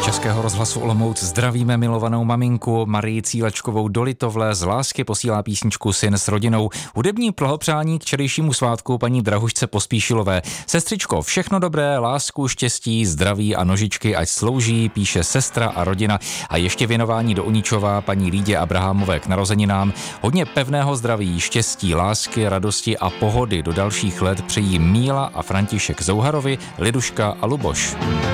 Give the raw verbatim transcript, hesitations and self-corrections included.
Českého rozhlasu Olomouc zdravíme milovanou maminku Marii Cílečkovou do Litovle. Z lásky posílá písničku syn s rodinou. Hudební blahopřání k včerejšímu svátku paní Drahušce Pospíšilové. Sestřičko, všechno dobré, lásku, štěstí, zdraví a nožičky ať slouží, píše sestra a rodina. A ještě věnování do Uničova paní Lídě Abrahamové k narozeninám. Hodně pevného zdraví, štěstí, lásky, radosti a pohody do dalších let přejí Míla a František Zouharovi, Liduška a Luboš.